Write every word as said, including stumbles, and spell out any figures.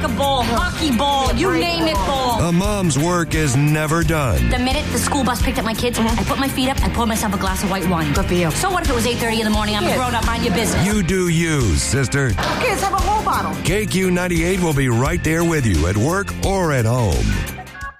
ball, hockey ball, you name it ball. A mom's work is never done. The minute the school bus picked up my kids, I put my feet up, I poured myself a glass of white wine. Good for you. So what if it was eight thirty in the morning? I'm a grown up, mind your business. You do you, sister. Kids, have a whole bottle. K Q ninety-eight will be right there with you at work or at home.